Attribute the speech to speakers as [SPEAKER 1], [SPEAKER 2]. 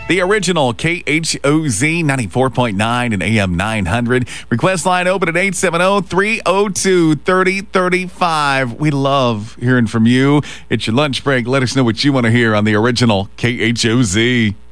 [SPEAKER 1] The original KHOZ 94.9 and AM 900. Request line open at 870-302-3035. We love hearing from you. It's your lunch break. Let us know what you want to hear on the original KHOZ.